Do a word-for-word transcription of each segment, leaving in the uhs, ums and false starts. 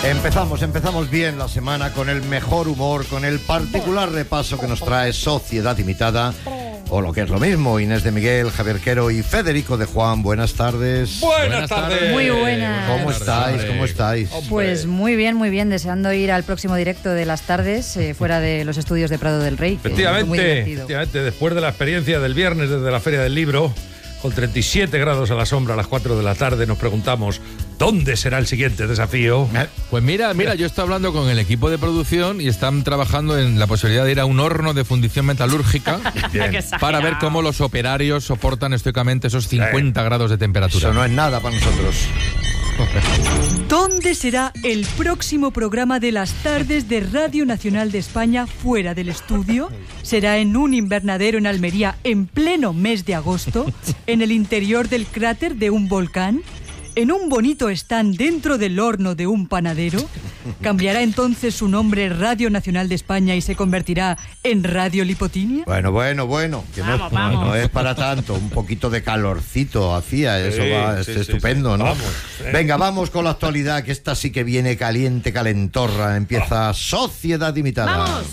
Empezamos, empezamos bien la semana con el mejor humor, con el particular repaso que nos trae Sociedad Imitada, o lo que es lo mismo, Inés de Miguel, Javier Quero y Federico de Juan. Buenas tardes. Buenas, buenas tardes. tardes. Muy buenas. ¿Cómo estáis? ¿Cómo estáis? Pues muy bien, muy bien, deseando ir al próximo directo de las tardes, eh, fuera de los estudios de Prado del Rey. Efectivamente, efectivamente, después de la experiencia del viernes desde la Feria del Libro, con treinta y siete grados a la sombra a las cuatro de la tarde, nos preguntamos, ¿dónde será el siguiente desafío? Pues mira, mira, yo estoy hablando con el equipo de producción y están trabajando en la posibilidad de ir a un horno de fundición metalúrgica para ver cómo los operarios soportan estoicamente esos cincuenta grados de temperatura. Eso no es nada para nosotros. ¿Dónde será el próximo programa de las tardes de Radio Nacional de España fuera del estudio? ¿Será en un invernadero en Almería en pleno mes de agosto? ¿En el interior del cráter de un volcán? ¿En un bonito stand dentro del horno de un panadero? ¿Cambiará entonces su nombre Radio Nacional de España y se convertirá en Radio Lipotinia? Bueno, bueno, bueno, que vamos, no, es, vamos. no es para tanto. Un poquito de calorcito hacía, eso sí, va, es sí, estupendo, sí, sí. ¿no? Vamos, eh. Venga, vamos con la actualidad, que esta sí que viene caliente, calentorra. Empieza Sociedad Imitada. ¡Vamos!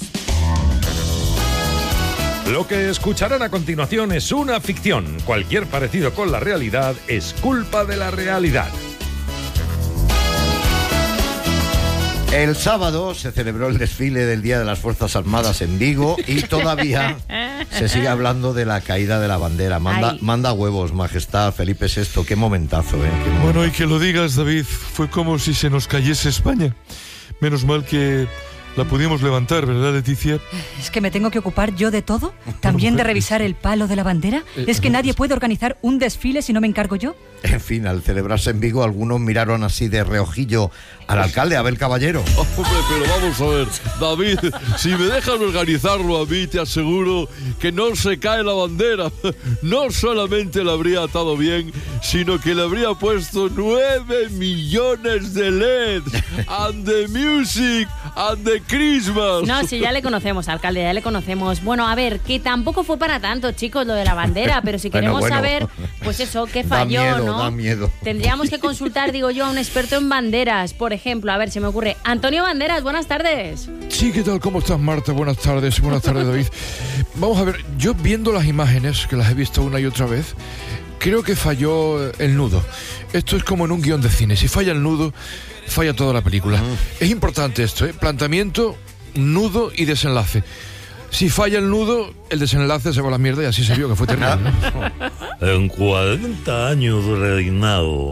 Lo que escucharán a continuación es una ficción. Cualquier parecido con la realidad es culpa de la realidad. El sábado se celebró el desfile del Día de las Fuerzas Armadas en Vigo y todavía se sigue hablando de la caída de la bandera. Manda, manda huevos, Majestad, Felipe sexto. Qué momentazo, ¿eh? Qué momentazo. Bueno, y que lo digas, David, fue como si se nos cayese España. Menos mal que la pudimos levantar, ¿verdad, Leticia? ¿Es que me tengo que ocupar yo de todo? ¿También de revisar el palo de la bandera? ¿Es que nadie puede organizar un desfile si no me encargo yo? En fin, al celebrarse en Vigo, algunos miraron así de reojillo al alcalde, Abel Caballero. Oh, hombre, pero vamos a ver, David, si me dejan organizarlo a mí, te aseguro que no se cae la bandera. No solamente la habría atado bien, sino que le habría puesto nueve millones de L E Ds. And the music, and the Christmas. No, sí, ya le conocemos, alcalde, ya le conocemos. Bueno, a ver, que tampoco fue para tanto, chicos, lo de la bandera, pero si queremos bueno, bueno. saber, pues eso, qué Da falló, miedo, ¿no? da miedo. Tendríamos que consultar, digo yo, a un experto en banderas. Por ejemplo, a ver, se me ocurre. Antonio Banderas, buenas tardes. Sí, ¿qué tal? ¿Cómo estás, Marta? Buenas tardes, buenas tardes, David. Vamos a ver, yo viendo las imágenes, que las he visto una y otra vez, creo que falló el nudo. Esto es como en un guión de cine. Si falla el nudo, falla toda la película. Mm. Es importante esto, ¿eh? Planteamiento, nudo y desenlace. Si falla el nudo, el desenlace se va a la mierda y así se vio, que fue terrible, ¿no? En cuarenta años de reinado,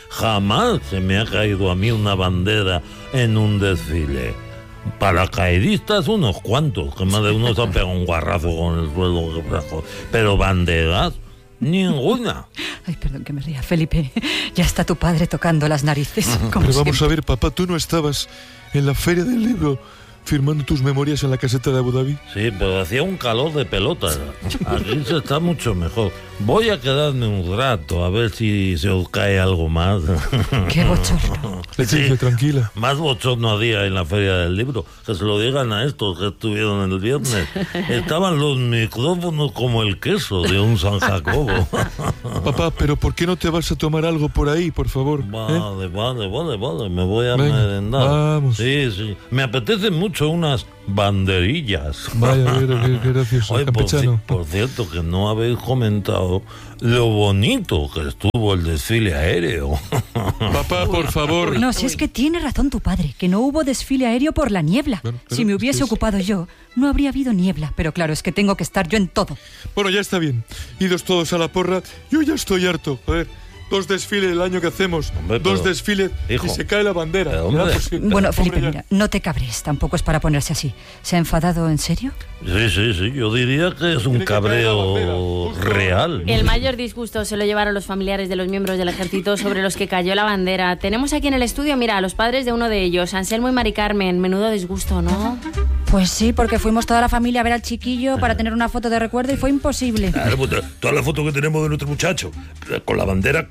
jamás se me ha caído a mí una bandera en un desfile. Paracaidistas unos cuantos, que más de uno se ha pegado un guarrazo con el suelo. Pero banderas, ninguna. Ay, perdón que me ría, Felipe. Ya está tu padre tocando las narices. Como Pero vamos siempre. a ver, papá, ¿tú no estabas en la Feria del Libro firmando tus memorias en la caseta de Abu Dhabi? Sí, pero hacía un calor de pelota. Aquí se está mucho mejor. Voy a quedarme un rato a ver si se os cae algo más. Qué bochorno. Leticia, Sí. tranquila. Más bochorno había en la Feria del Libro. Que se lo digan a estos que estuvieron el viernes. Estaban los micrófonos como el queso de un San Jacobo. Papá, pero ¿por qué no te vas a tomar algo por ahí, por favor? ¿Eh? Vale, vale, vale, vale. Me voy a Venga, merendar. vamos. Sí, sí. Me apetecen mucho unas banderillas. Vaya, mira, qué, qué gracioso, Oye, por, ci- campechano. por cierto, que no habéis comentado lo bonito que estuvo el desfile aéreo. Papá, por favor. No, si es que tiene razón tu padre, que no hubo desfile aéreo por la niebla. Bueno, pero Si me es hubiese que es- ocupado yo, no habría habido niebla. Pero claro, es que tengo que estar yo en todo. Bueno, ya está bien. Idos todos a la porra. Yo ya estoy harto. A ver, dos desfiles el año que hacemos. Hombre, dos pero, desfiles hijo, y se cae la bandera. pero, ¿Verdad? hombre. Pues sí. Bueno, Felipe, Hombre, ya. mira, no te cabres, tampoco es para ponerse así. ¿Se ha enfadado en serio? Sí, sí, sí. Yo diría que es un Tiene que caer la cabreo bandera, justo. real. El mayor disgusto se lo llevaron los familiares de los miembros del ejército sobre los que cayó la bandera. Tenemos aquí en el estudio, mira, a los padres de uno de ellos, Anselmo y Mari Carmen. Menudo disgusto, ¿no? Pues sí, porque fuimos toda la familia a ver al chiquillo para tener una foto de recuerdo y fue imposible. Claro, pues, toda la foto que tenemos de nuestro muchacho, con la bandera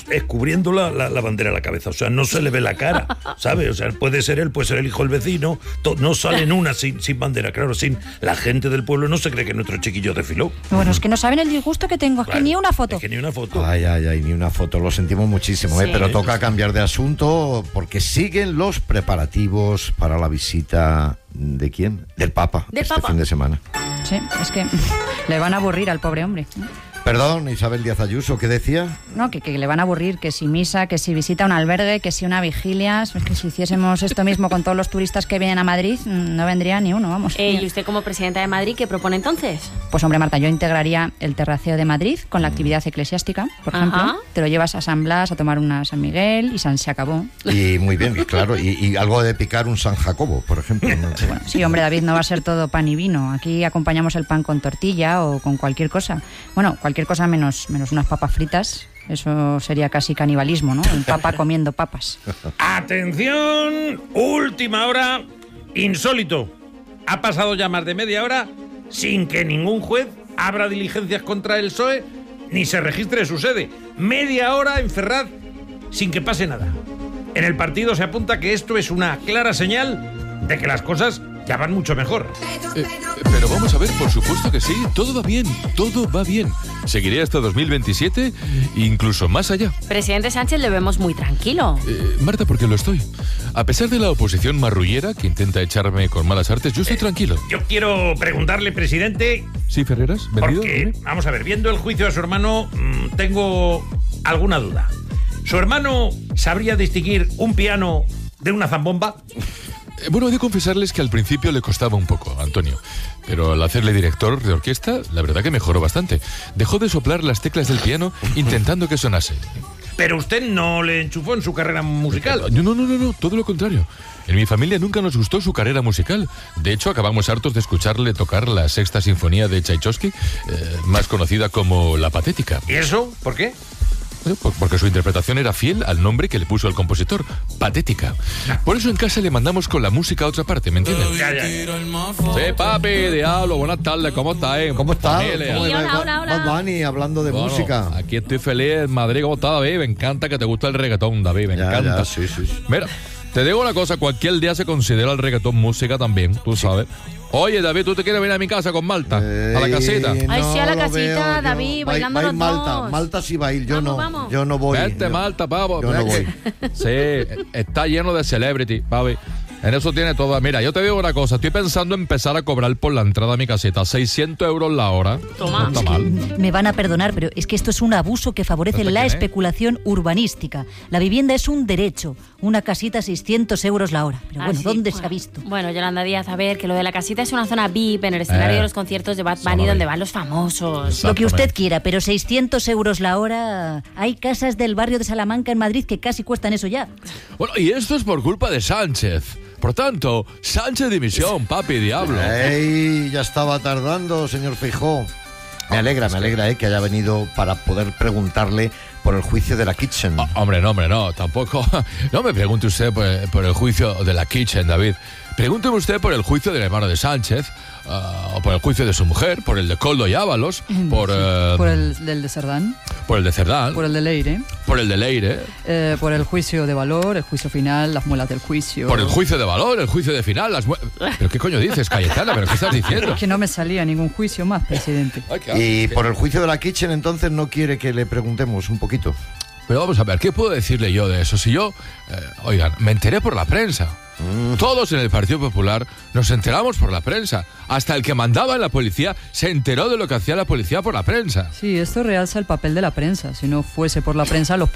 cubriendo la, la, la bandera a la cabeza. O sea, no se le ve la cara, ¿sabes? O sea, puede ser él, puede ser el hijo del vecino. To, no salen una sin, sin bandera, claro, sin la gente del pueblo no se cree que nuestro chiquillo desfiló. Bueno, es que no saben el disgusto que tengo, es Claro, que ni una foto. Es que ni una foto. Ay, ay, ay, ni una foto. Lo sentimos muchísimo, Sí. ¿eh? Pero toca cambiar de asunto porque siguen los preparativos para la visita ¿de quién? Del Papa. Del este Papa. fin de semana. Sí, es que le van a aburrir al pobre hombre. Perdón, Isabel Díaz Ayuso, ¿qué decía? No, que, que le van a aburrir, que si misa, que si visita un albergue, que si una vigilia. Es que si hiciésemos esto mismo con todos los turistas que vienen a Madrid, no vendría ni uno, vamos. Eh, ¿Y usted como presidenta de Madrid qué propone entonces? Pues hombre, Marta, yo integraría el terraceo de Madrid con la actividad eclesiástica, por ejemplo. Ajá. Te lo llevas a San Blas a tomar una San Miguel y San se acabó. Y muy bien, y claro, y, y algo de picar un San Jacobo, por ejemplo. ¿no? Bueno, sí, hombre, David, no va a ser todo pan y vino. Aquí acompañamos el pan con tortilla o con cualquier cosa. Bueno, cualquier cosa menos, menos unas papas fritas. Eso sería casi canibalismo, ¿no? Un papa comiendo papas. Atención, última hora, insólito. Ha pasado ya más de media hora sin que ningún juez abra diligencias contra el P S O E ni se registre su sede. Media hora en Ferraz sin que pase nada. En el partido se apunta que esto es una clara señal de que las cosas ya van mucho mejor. Eh, pero vamos a ver, por supuesto que sí, todo va bien, todo va bien. Seguiré hasta dos mil veintisiete, incluso más allá. Presidente Sánchez, le vemos muy tranquilo. Eh, Marta, porque lo estoy. A pesar de la oposición marrullera que intenta echarme con malas artes, yo estoy tranquilo. Yo quiero preguntarle, presidente, ¿Sí, Ferreras? ¿Vendido? porque, vamos a ver, viendo el juicio a su hermano, mmm, tengo alguna duda. ¿Su hermano sabría distinguir un piano de una zambomba? Eh, Bueno, he de confesarles que al principio le costaba un poco, Antonio. Pero al hacerle director de orquesta, la verdad que mejoró bastante. Dejó de soplar las teclas del piano intentando que sonase. Pero usted no le enchufó en su carrera musical. No, no, no, no, no, todo lo contrario. En mi familia nunca nos gustó su carrera musical. De hecho, acabamos hartos de escucharle tocar la sexta sinfonía de Tchaikovsky, eh, más conocida como La Patética. ¿Y eso? ¿Por qué? Bueno, por- Porque su interpretación era fiel al nombre que le puso el compositor, Patética. Por eso en casa le mandamos con la música a otra parte, ¿me entiendes? Ya, ya. Sí, papi, diablo, buenas tardes, ¿cómo estás? eh? ¿Cómo está? Familia. ¿Cómo Sí, va- hola, hola, hola. Bad Bunny hablando de Bueno, música? Aquí estoy feliz en Madrid, ¿cómo está, David? Me encanta que te gusta el reggaetón, David, me Ya, encanta. ya, sí, sí, sí. Mira, te digo una cosa, cualquier día se considera el reggaetón música también, tú sabes. Oye, David, ¿tú te quieres venir a mi casa con Malta? ¿A la casita? Eh, Ay, sí, a la lo casita, veo yo. David, Va- bailando va a ir los Malta, dos. Malta sí va a ir, yo Vamos, no, vamos. yo no voy. Vete, yo- Malta, pavo. yo no Mira voy. que- Sí, está lleno de celebrity, papi. En eso tiene todo. Mira, yo te digo una cosa, estoy pensando en empezar a cobrar por la entrada a mi casita, seiscientos euros la hora. Toma. No está mal. Me van a perdonar, pero es que esto es un abuso que favorece ¿Esto la quién es? especulación urbanística. La vivienda es un derecho. Una casita, seiscientos euros la hora. Pero Ah, bueno, sí. ¿dónde Bueno. se ha visto? Bueno, Yolanda Díaz, a ver, que lo de la casita es una zona V I P en el escenario Eh, de los conciertos de Bad zona Bunny V I P. donde van los famosos. Lo que usted Exactamente. quiera, pero seiscientos euros la hora... Hay casas del barrio de Salamanca en Madrid que casi cuestan eso ya. Bueno, y esto es por culpa de Sánchez. Por tanto, Sánchez dimisión, papi, diablo. Ey, ya estaba tardando, señor Feijóo. Me alegra, me alegra eh, que haya venido para poder preguntarle por el juicio de la Kitchen. Ah, hombre, no, hombre, no, tampoco. No me pregunte usted por, por el juicio de la Kitchen, David. Pregúnteme usted por el juicio del hermano de Sánchez, ah, o por el juicio de su mujer, por el de Coldo y Ábalos, por, eh, Por el del de Cerdán, por el de Cerdán, por el de Leire, por el de Leire, eh, por el juicio de valor, el juicio final, las muelas del juicio. por el juicio de valor, el juicio de final, las mue- ¿Pero qué coño dices, Cayetana? ¿Pero qué estás diciendo? Es que no me salía ningún juicio más, presidente. Ay, qué asco. Y por el juicio de la Kitchen, entonces no quiere que le preguntemos un poquito. Pero vamos a ver, ¿qué puedo decirle yo de eso? Si yo, eh, oigan, me enteré por la prensa. Todos en el Partido Popular nos enteramos por la prensa. Hasta el que mandaba en la policía se enteró de lo que hacía la policía por la prensa. Sí, esto realza el papel de la prensa. Si no fuese por la prensa, los